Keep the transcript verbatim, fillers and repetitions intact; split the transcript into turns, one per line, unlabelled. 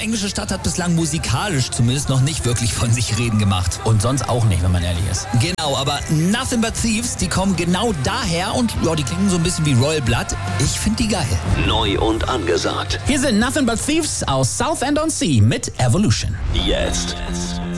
englische Stadt hat bislang musikalisch zumindest noch nicht wirklich von sich reden gemacht.
Und sonst auch nicht, wenn man ehrlich ist.
Genau, aber Nothing But Thieves, die kommen genau daher und ja, die klingen so ein bisschen wie Royal Blood. Ich finde die geil.
Neu und angesagt.
Hier sind Nothing But Thieves aus Southend-on-Sea mit Evolution.
Jetzt